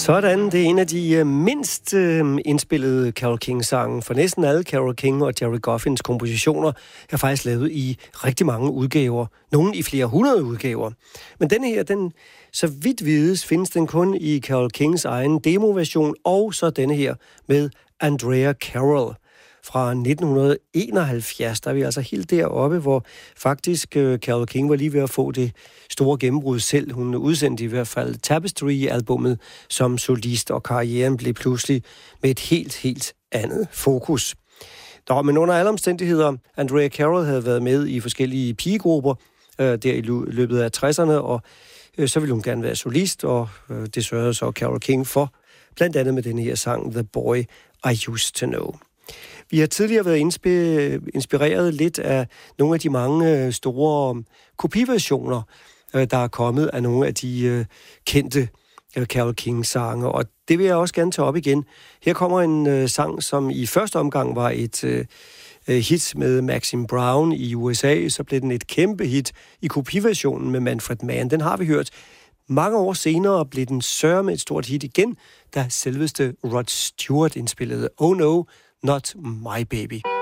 Sådan, det er en af de mindst indspillede Carole King-sange, for næsten alle Carole King og Jerry Goffins kompositioner er faktisk lavet i rigtig mange udgaver. Nogle i flere hundrede udgaver. Men denne her, den, så vidt vides, findes den kun i Carole Kings egen demoversion, og så denne her med Andrea Carroll fra 1971. Der er vi altså helt deroppe, hvor faktisk Carole King var lige ved at få det store gennembrud selv. Hun udsendte i hvert fald Tapestry-albummet som solist, og karrieren blev pludselig med et helt andet fokus. Men under alle omstændigheder, Andrea Carroll havde været med i forskellige pigegrupper der i løbet af 60'erne, og så ville hun gerne være solist, og det sørgede så Carole King for, blandt andet med den her sang, The Boy I Used to Know. Vi har tidligere været inspireret lidt af nogle af de mange store kopiversioner, der er kommet af nogle af de kendte Carole King-sange, og det vil jeg også gerne tage op igen. Her kommer en sang, som i første omgang var et hit med Maxine Brown i USA, så blev den et kæmpe hit i kopiversionen med Manfred Mann. Den har vi hørt. Mange år senere blev den sørme et stort hit igen, da selveste Rod Stewart indspillede Oh No, Not My Baby.